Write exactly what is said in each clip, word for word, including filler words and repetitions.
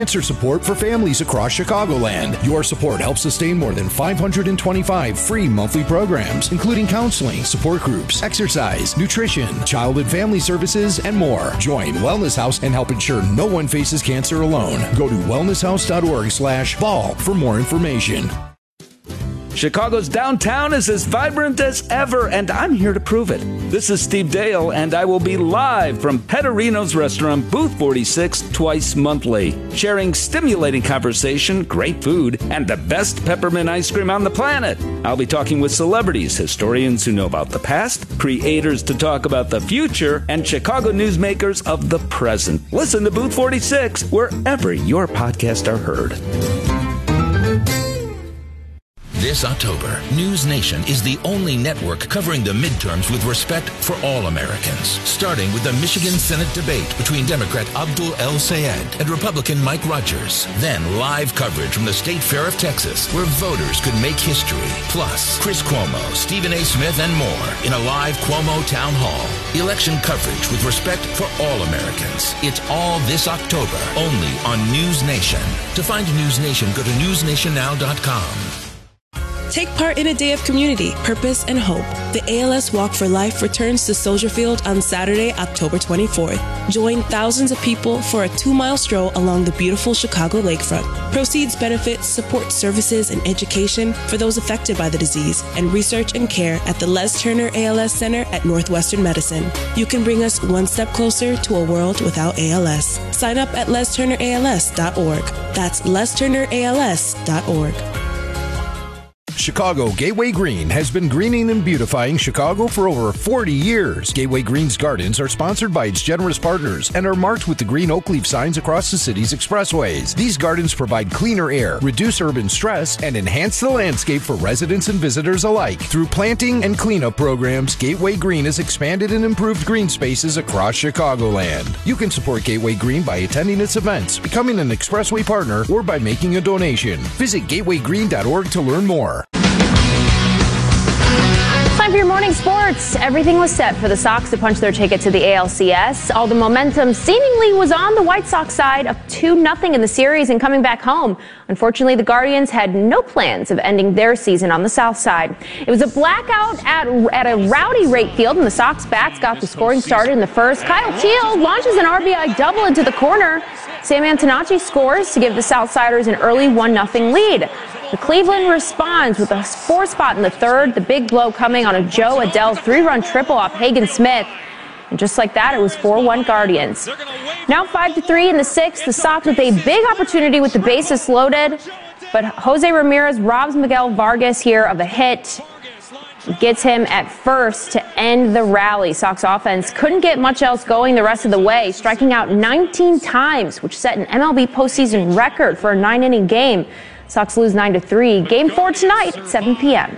Cancer support for families across Chicagoland. Your support helps sustain more than five hundred twenty-five free monthly programs, including counseling, support groups, exercise, nutrition, child and family services, and more. Join Wellness House and help ensure no one faces cancer alone. Go to wellness house dot org slash ball for more information. Chicago's downtown is as vibrant as ever, and I'm here to prove it. This is Steve Dale, and I will be live from Petterino's Restaurant, Booth forty-six, twice monthly, sharing stimulating conversation, great food, and the best peppermint ice cream on the planet. I'll be talking with celebrities, historians who know about the past, creators to talk about the future, and Chicago newsmakers of the present. Listen to Booth forty-six wherever your podcasts are heard. This October, News Nation is the only network covering the midterms with respect for all Americans, starting with the Michigan Senate debate between Democrat Abdul El-Sayed and Republican Mike Rogers. Then live coverage from the State Fair of Texas, where voters could make history. Plus, Chris Cuomo, Stephen A. Smith, and more in a live Cuomo Town Hall. Election coverage with respect for all Americans. It's all this October, only on News Nation. To find News Nation, go to news nation now dot com. Take part in a day of community, purpose, and hope. The A L S Walk for Life returns to Soldier Field on Saturday, October twenty-fourth. Join thousands of people for a two-mile stroll along the beautiful Chicago lakefront. Proceeds benefit support services and education for those affected by the disease and research and care at the Les Turner A L S Center at Northwestern Medicine. You can bring us one step closer to a world without A L S. Sign up at les turner a l s dot org. That's les turner a l s dot org. Chicago Gateway Green has been greening and beautifying Chicago for over forty years. Gateway Green's gardens are sponsored by its generous partners and are marked with the green oak leaf signs across the city's expressways. These gardens provide cleaner air, reduce urban stress, and enhance the landscape for residents and visitors alike. Through planting and cleanup programs, Gateway Green has expanded and improved green spaces across Chicagoland. You can support Gateway Green by attending its events, becoming an expressway partner, or by making a donation. Visit gateway green dot org to learn more. Time for your morning sports. Everything was set for the Sox to punch their ticket to the A L C S. All the momentum seemingly was on the White Sox side, up two nothing in the series and coming back home. Unfortunately, the Guardians had no plans of ending their season on the south side. It was a blackout at, at a rowdy Rate Field, and the Sox bats got the scoring started in the first. Kyle Teel launches an R B I double into the corner. Sam Antonacci scores to give the Southsiders an early one nothing lead. The Cleveland responds with a four spot in the third, the big blow coming on a Joe Adell three-run triple off Hagen Smith. And just like that, it was four one Guardians. Now five to three in the sixth, the Sox with a big opportunity with the bases loaded. But Jose Ramirez robs Miguel Vargas here of a hit. Gets him at first to end the rally. Sox offense couldn't get much else going the rest of the way, striking out nineteen times, which set an M L B postseason record for a nine-inning game. Sox lose nine to three. Game four tonight at seven p.m.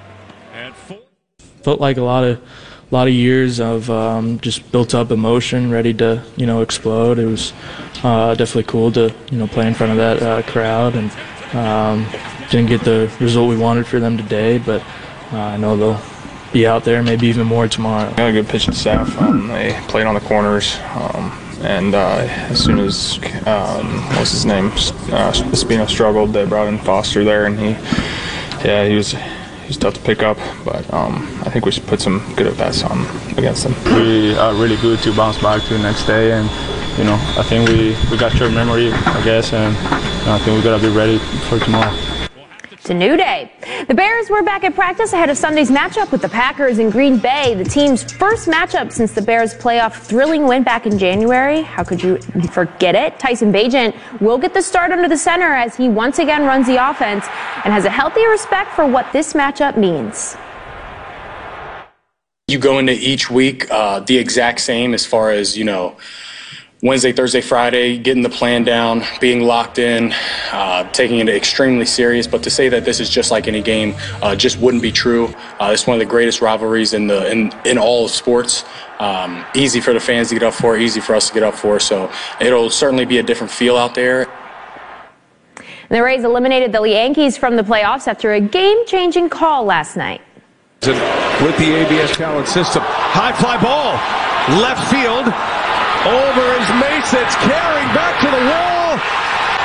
Felt like a lot of, lot of years of um, just built-up emotion, ready to, you know, explode. It was uh, definitely cool to, you know, play in front of that uh, crowd, and um, didn't get the result we wanted for them today, but uh, I know they'll be out there, maybe even more tomorrow. Got a good pitching staff. Um, they played on the corners. Um, And uh, as soon as, um, what's his name, uh, Espino struggled, they brought in Foster there, and he, yeah, he was he was tough to pick up, but um, I think we should put some good at-bats on against them. We are really good to bounce back to the next day, and, you know, I think we, we got short memory, I guess, and you know, I think we got to be ready for tomorrow. It's a new day. The Bears were back at practice ahead of Sunday's matchup with the Packers in Green Bay, the team's first matchup since the Bears' playoff thrilling win back in January. How could you forget it? Tyson Bagent will get the start under the center as he once again runs the offense and has a healthy respect for what this matchup means. You go into each week uh, the exact same as far as, you know, Wednesday, Thursday, Friday, getting the plan down, being locked in, uh, taking it extremely serious. But to say that this is just like any game uh, just wouldn't be true. Uh, it's one of the greatest rivalries in the in, in all of sports. Um, easy for the fans to get up for, easy for us to get up for. So it'll certainly be a different feel out there. And the Rays eliminated the Yankees from the playoffs after a game-changing call last night. With the A B S talent system, high fly ball, left field. Over his mace, it's carrying back to the wall.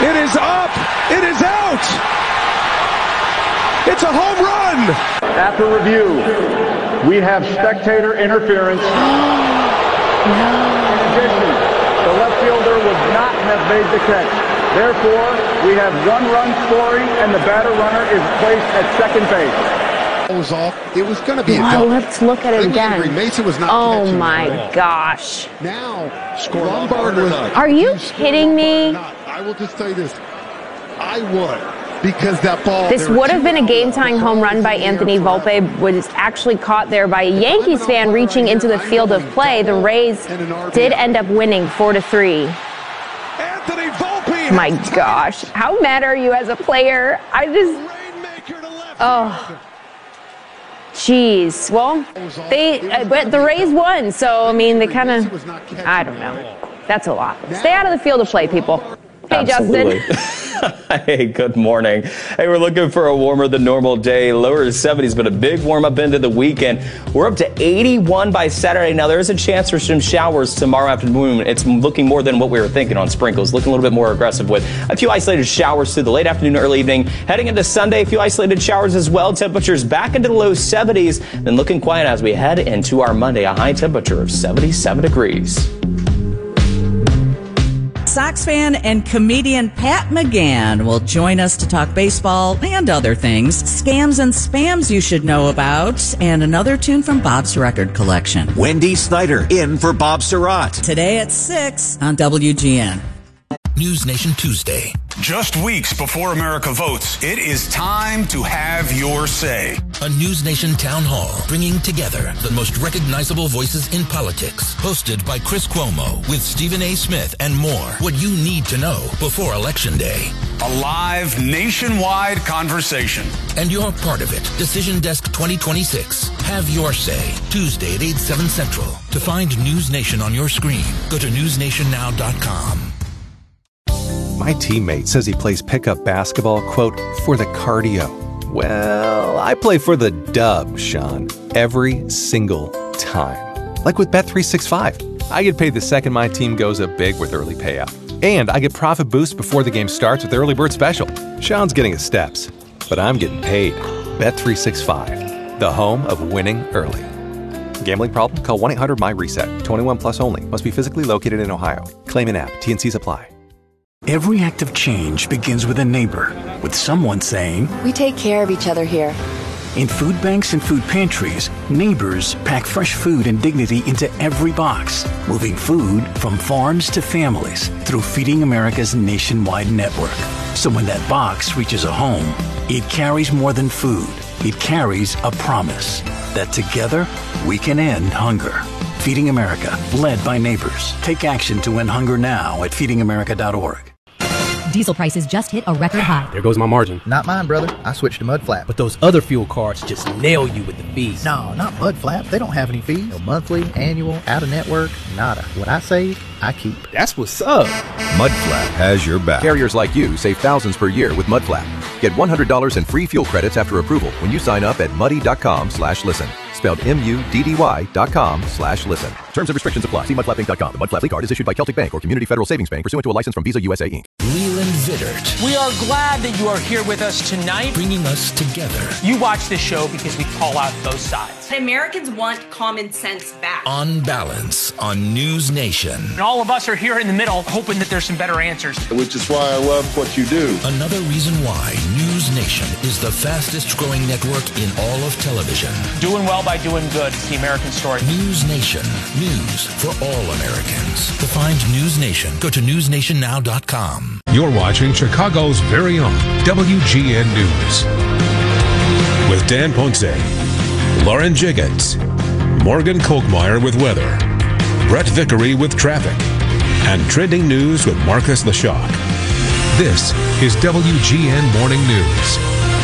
It is up. It is out. It's a home run. After review, we have spectator interference. In addition, the left fielder would not have made the catch. Therefore, we have one run scoring, and the batter runner is placed at second base. It was off. It was going to be a Wow, double. let's look at it again. Mason was not Oh catching my the ball. gosh. Now, Lombard was. Are you kidding me? I will just tell you this. I would. Because that ball. This would have been a game-tying home run by Anthony Volpe, was actually caught there by a Yankees fan reaching into the field of play. The Rays did end up winning four to three. Anthony Volpe. My gosh, how mad are you as a player? I just, oh, jeez. Well, they, uh, but the Rays won, so I mean, they kind of, I don't know. That's a lot. Stay out of the field of play, people. Hey, Absolutely. Justin. Hey, good morning. Hey, we're looking for a warmer than normal day. Lower to seventies, but a big warm up into the weekend. We're up to eighty-one by Saturday. Now, there is a chance for some showers tomorrow afternoon. It's looking more than what we were thinking on sprinkles. Looking a little bit more aggressive with a few isolated showers through the late afternoon, early evening. Heading into Sunday, a few isolated showers as well. Temperatures back into the low seventies. Then looking quiet as we head into our Monday. A high temperature of seventy-seven degrees. Sox fan and comedian Pat McGann will join us to talk baseball and other things, scams and spams you should know about, and another tune from Bob's record collection. Wendy Snyder in for Bob Surratt. Today at six on W G N. News Nation Tuesday. Just weeks before America votes, it is time to have your say. A News Nation town hall bringing together the most recognizable voices in politics. Hosted by Chris Cuomo with Stephen A. Smith and more. What you need to know before Election Day. A live nationwide conversation. And you're part of it. Decision Desk twenty twenty-six. Have your say. Tuesday at eight, seven Central. To find News Nation on your screen, go to news nation now dot com. My teammate says he plays pickup basketball, quote, for the cardio. Well, I play for the dub, Sean, every single time. Like with Bet three sixty-five. I get paid the second my team goes up big with early payout. And I get profit boost before the game starts with Early Bird Special. Sean's getting his steps, but I'm getting paid. Bet three sixty-five, the home of winning early. Gambling problem? Call one eight hundred my reset. twenty-one plus only. Must be physically located in Ohio. Claim an app. T and Cs apply. Every act of change begins with a neighbor, with someone saying, "We take care of each other here." In food banks and food pantries, neighbors pack fresh food and dignity into every box, moving food from farms to families through Feeding America's nationwide network. So when that box reaches a home, it carries more than food. It carries a promise that together we can end hunger. Feeding America, led by neighbors. Take action to end hunger now at feeding america dot org. Diesel prices just hit a record high. There goes my margin. Not mine, brother. I switched to Mudflap. But those other fuel cards just nail you with the fees. No, not Mudflap. They don't have any fees. No monthly, annual, out-of-network, nada. What I save, I keep. That's what's up. Mudflap has your back. Carriers like you save thousands per year with Mudflap. Get one hundred dollars in free fuel credits after approval when you sign up at muddy.com slash listen. Spelled M-U-D-D-Y dot com slash listen. Terms and restrictions apply. See mudflap inc dot com. The Mudflap card is issued by Celtic Bank or Community Federal Savings Bank pursuant to a license from Visa U S A Incorporated. Leland Vittert. We are glad that you are here with us tonight. Bringing us together. You watch this show because we call out both sides. Americans want common sense back. On Balance on News Nation. And all of us are here in the middle hoping that there's some better answers. Which is why I love what you do. Another reason why News Nation is the fastest growing network in all of television. Doing well by doing good. It's the American story. News Nation. News for all Americans. To find News Nation, go to news nation now dot com. You're watching Chicago's very own W G N News. With Dan Ponce, Lauren Jiggins, Morgan Kolkmeyer with weather, Brett Vickery with traffic, and trending news with Marcus Leshock. This is W G N Morning News.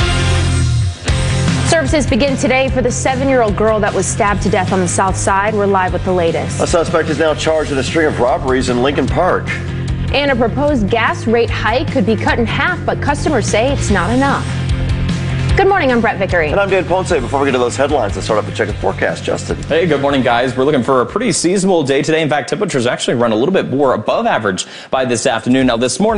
Services begin today for the seven-year-old girl that was stabbed to death on the south side. We're live with the latest. A suspect is now charged in a string of robberies in Lincoln Park. And a proposed gas rate hike could be cut in half, but customers say it's not enough. Good morning, I'm Brett Vickery. And I'm Dan Ponce. Before we get to those headlines, let's start off with check the forecast. Justin. Hey, good morning, guys. We're looking for a pretty seasonable day today. In fact, temperatures actually run a little bit more above average by this afternoon. Now, this morning,